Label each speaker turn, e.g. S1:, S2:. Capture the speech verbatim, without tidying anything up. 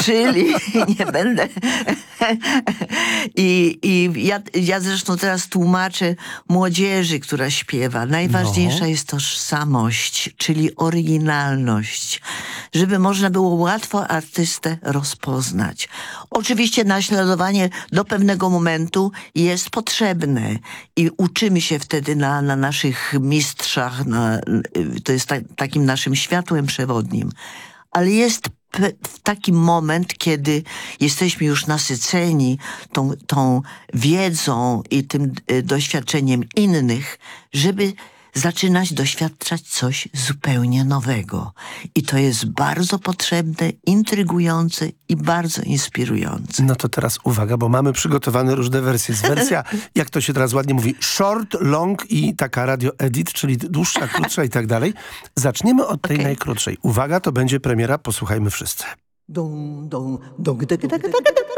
S1: Czyli nie będę. I, i ja, ja zresztą teraz tłumaczę młodzieży, która śpiewa. Najważniejsza
S2: No.
S1: jest tożsamość, czyli oryginalność. Żeby można było łatwo artystę rozpoznać. Oczywiście naśladowanie do pewnego momentu jest potrzebne i uczymy się wtedy na, na naszych mistrzach, na, to jest ta, takim naszym światłem przewodnim. Ale jest pe- taki moment, kiedy jesteśmy już nasyceni tą, tą wiedzą i tym y, doświadczeniem innych, żeby zaczynać doświadczać coś zupełnie nowego. I to jest bardzo potrzebne, intrygujące i bardzo inspirujące.
S2: No to teraz uwaga, bo mamy przygotowane różne wersje. Jest wersja, jak to się teraz ładnie mówi, short, long i taka radio edit, czyli dłuższa, krótsza i tak dalej. Zaczniemy od tej
S1: Okej.
S2: najkrótszej. Uwaga, to będzie premiera, posłuchajmy wszyscy.
S1: Dum, dum, dum, dyk, dyk, dyk, dyk.